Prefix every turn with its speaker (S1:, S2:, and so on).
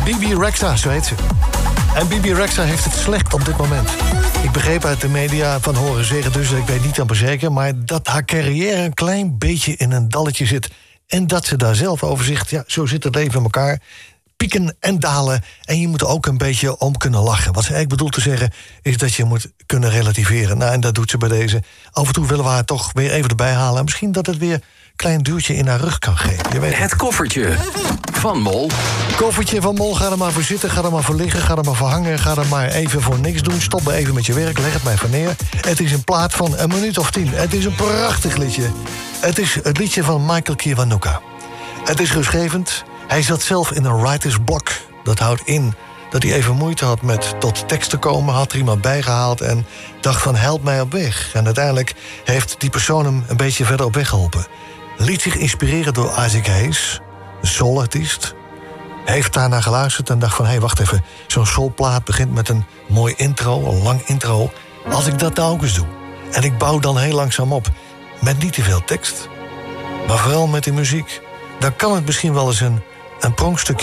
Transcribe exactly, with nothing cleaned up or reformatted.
S1: Bebe Rexha, zo heet ze. En Bebe Rexha heeft het slecht op dit moment. Ik begreep uit de media van horen zeggen, dus ik weet niet amper zeker, maar dat haar carrière een klein beetje in een dalletje zit. En dat ze daar zelf over zegt, ja, zo zit het leven in elkaar. Pieken en dalen. En je moet er ook een beetje om kunnen lachen. Wat ze eigenlijk bedoelt te zeggen, is dat je moet kunnen relativeren. Nou, en dat doet ze bij deze. Af en toe willen we haar toch weer even erbij halen. En misschien dat het weer een klein duwtje in haar rug kan geven. Je weet het.
S2: Het koffertje van Mol.
S1: Koffertje van Mol, ga er maar voor zitten, ga er maar voor liggen, ga er maar voor hangen, ga er maar even voor niks doen. Stop maar even met je werk, leg het mij van neer. Het is een plaat van een minuut of tien. Het is een prachtig liedje. Het is het liedje van Michael Kiwanuka. Het is rustgevend. Hij zat zelf in een writer's block. Dat houdt in dat hij even moeite had met tot tekst te komen, had er iemand bijgehaald en dacht van help mij op weg. En uiteindelijk heeft die persoon hem een beetje verder op weg geholpen. Liet zich inspireren door Isaac Hayes, een soulartiest. Heeft daarna geluisterd en dacht van hé, hey, wacht even, zo'n soulplaat begint met een mooi intro, een lang intro. Als ik dat nou ook eens doe. En ik bouw dan heel langzaam op. Met niet te veel tekst, maar vooral met de muziek. Dan kan het misschien wel eens een, een pronkstukje